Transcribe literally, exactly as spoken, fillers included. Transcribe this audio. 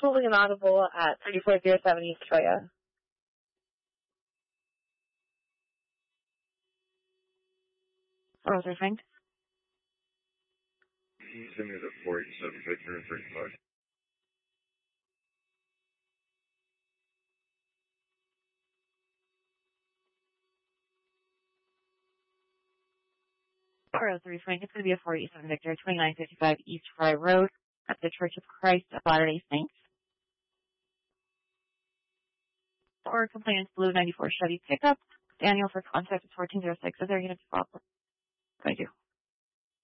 holding an audible at thirty-four oh seven East Troya. four oh three Frank. Can you send me the four eighty-seven picture and thirty-five? four oh three Frank. It's going to be a four eighty-seven Victor, twenty-nine fifty-five East Fry Road at the Church of Christ of Latter-day Saints. For complainants, blue ninety-four Chevy pickup. Daniel for contact is fourteen oh six. Is there a unit to problem? Thank you.